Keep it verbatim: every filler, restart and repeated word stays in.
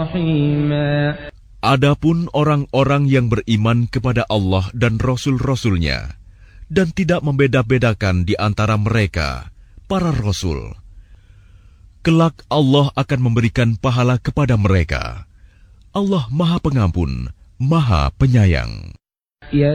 Adapun orang-orang yang beriman kepada Allah dan Rasul-Rasulnya, dan tidak membeda-bedakan di antara mereka, para Rasul, kelak Allah akan memberikan pahala kepada mereka. Allah Maha Pengampun, Maha Penyayang.